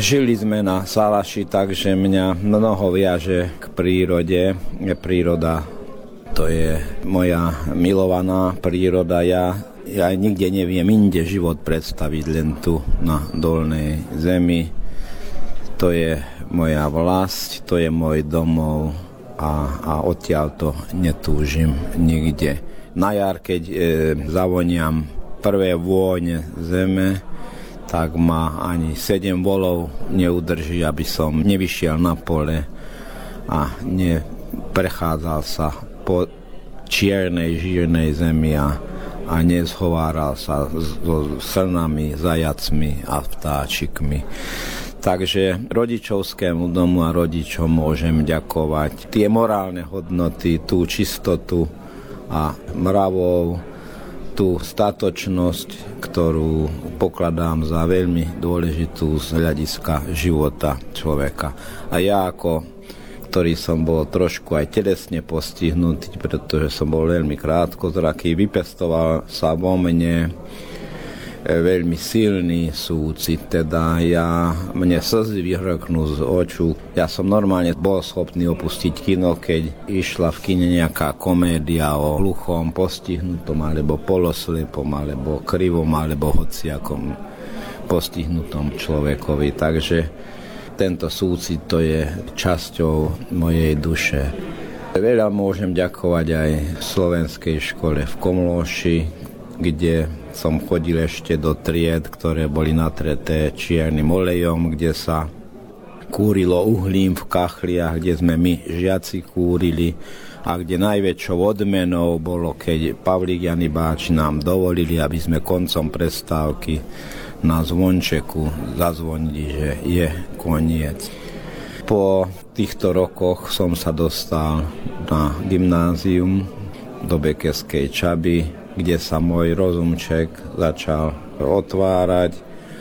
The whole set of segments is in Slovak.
Žili sme na Salaši, takže mňa mnoho viaže k prírode. Príroda, to je moja milovaná príroda. Ja nikde neviem inde život predstaviť, len tu na dolnej zemi. To je moja vlast, to je môj domov a odtiaľ to netúžim nikde. Na jar, keď zavoniam prvé vône zeme, tak ma ani 7 volov neudrží, aby som nevyšiel na pole a neprechádzal sa po čiernej, žírnej zemi a nezhováral sa so srnami, zajacmi a vtáčikmi. Takže rodičovskému domu a rodičom môžem ďakovať tie morálne hodnoty, tú čistotu a mravov, tú statočnosť, ktorú pokladám za veľmi dôležitú z hľadiska života človeka. A ja ktorý som bol trošku aj telesne postihnutý, pretože som bol veľmi krátkozraký, vypestoval sa vo mne veľmi silný súcit, teda mne slzy vyhrknú z očí. Ja som normálne bol schopný opustiť kino, keď išla v kine nejaká komédia o hluchom, postihnutom, alebo poloslepom, alebo krivom, alebo hociakom postihnutom človekovi. Takže tento súcit to je časťou mojej duše. Veľa môžem ďakovať aj slovenskej škole v Komlóši, kde som chodil ešte do tried, ktoré boli natreté čiernym olejom, kde sa kúrilo uhlím v kachliach, kde sme my žiaci kúrili a kde najväčšou odmenou bolo, keď Pavlík Janibáč nám dovolili, aby sme koncom prestávky na zvončeku zazvonili, že je koniec. Po týchto rokoch som sa dostal na gymnázium do Bekeskej Čaby, kde sa môj rozumček začal otvárať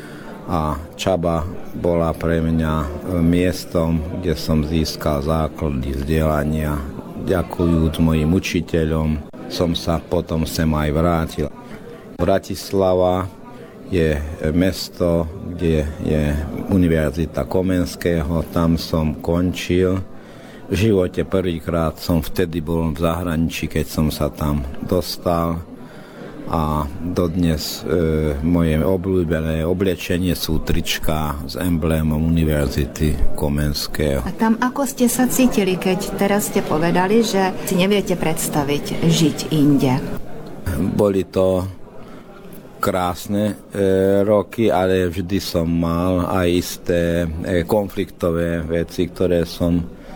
a Čaba bola pre mňa miestom, kde som získal základy vzdelania. Ďakujúc mojim učiteľom som sa potom sem aj vrátil. Bratislava je mesto, kde je Univerzita Komenského, tam som končil. V živote prvýkrát som vtedy bol v zahraničí, keď som sa tam dostal. A dodnes moje obľúbené oblečenie sú trička s emblémom Univerzity Komenského. A tam ako ste sa cítili, keď teraz ste povedali, že si neviete predstaviť žiť inde? Boli to krásne roky, ale vždy som mal aj isté konfliktové veci, ktoré som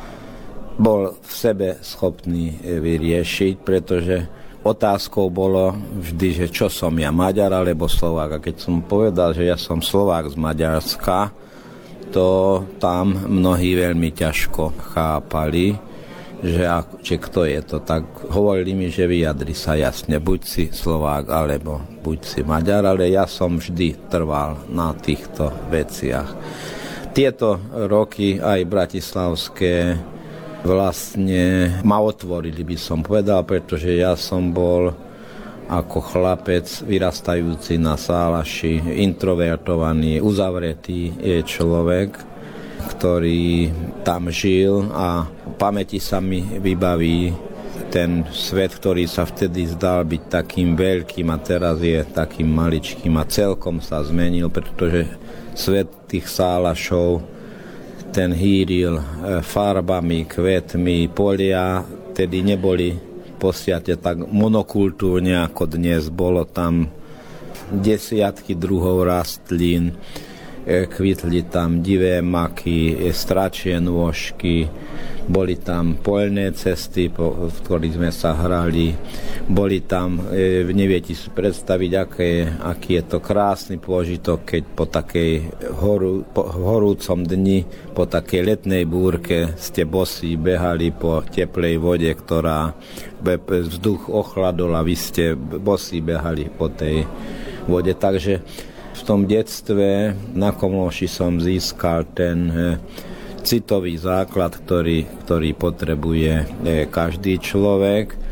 bol v sebe schopný vyriešiť, pretože otázkou bolo vždy, že čo som ja, Maďar alebo Slovák. A keď som povedal, že ja som Slovák z Maďarska, to tam mnohí veľmi ťažko chápali, že kto je to. Tak hovorili mi, že vyjadri sa jasne, buď si Slovák alebo buď si Maďar, ale ja som vždy trval na týchto veciach. Tieto roky aj bratislavské vlastne ma otvorili, by som povedal, pretože ja som bol ako chlapec vyrastajúci na Sálaši, introvertovaný, uzavretý človek, ktorý tam žil a v pamäti sa mi vybaví ten svet, ktorý sa vtedy zdal byť takým veľkým a teraz je takým maličkým a celkom sa zmenil, pretože svet tých Sálašov ten hýril farbami, kvetmi, polia, tedy neboli posiate tak monokultúrne ako dnes. Bolo tam desiatky druhov rastlín, kvitli tam divé maky, stračie nôžky, boli tam poľné cesty, v ktorých sme sa hrali, boli tam, neviete si predstaviť, aký je to krásny pôžitok, keď po takej horúcom dni, po takej letnej búrke ste bosí behali po teplej vode, ktorá vzduch ochladol a vy ste bosí behali po tej vode. Takže v tom detstve na Komlóši som získal ten citový základ, ktorý potrebuje každý človek.